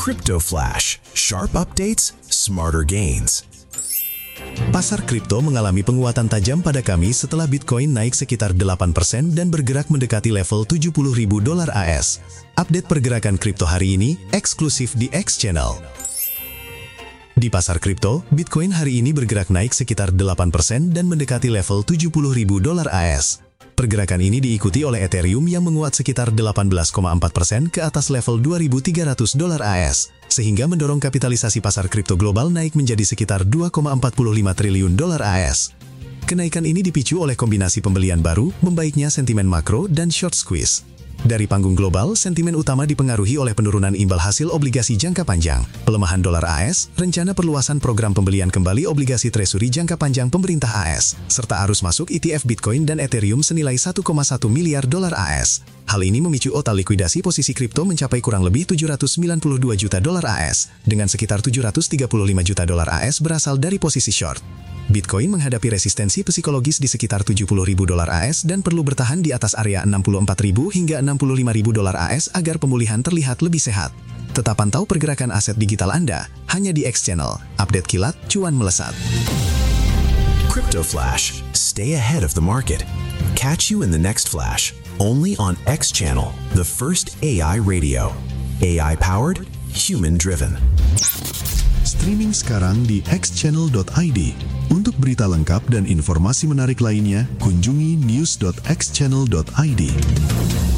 Crypto Flash, sharp updates, smarter gains. Pasar kripto mengalami penguatan tajam pada Kamis setelah Bitcoin naik sekitar 8% dan bergerak mendekati level $70.000 AS. Update pergerakan kripto hari ini eksklusif di X Channel. Di pasar kripto, Bitcoin hari ini bergerak naik sekitar 8% dan mendekati level $70.000 AS. Pergerakan ini diikuti oleh Ethereum yang menguat sekitar 18,4% ke atas level $2.300 AS, sehingga mendorong kapitalisasi pasar kripto global naik menjadi sekitar $2,45 triliun AS. Kenaikan ini dipicu oleh kombinasi pembelian baru, membaiknya sentimen makro, dan short squeeze. Dari panggung global, sentimen utama dipengaruhi oleh penurunan imbal hasil obligasi jangka panjang, pelemahan dolar AS, rencana perluasan program pembelian kembali obligasi treasury jangka panjang pemerintah AS, serta arus masuk ETF Bitcoin dan Ethereum senilai $1,1 miliar AS. Hal ini memicu total likuidasi posisi kripto mencapai kurang lebih $792 juta AS, dengan sekitar $735 juta AS berasal dari posisi short. Bitcoin menghadapi resistensi psikologis di sekitar $70.000 AS dan perlu bertahan di atas area $64.000 hingga $65.000 AS agar pemulihan terlihat lebih sehat. Tetap pantau pergerakan aset digital Anda hanya di X Channel. Update kilat, cuan melesat. Crypto Flash. Stay ahead of the market. Catch you in the next flash. Only on X Channel, the first AI radio. AI-powered, human-driven. Streaming sekarang di xchannel.id. Untuk berita lengkap dan informasi menarik lainnya, kunjungi news.xchannel.id.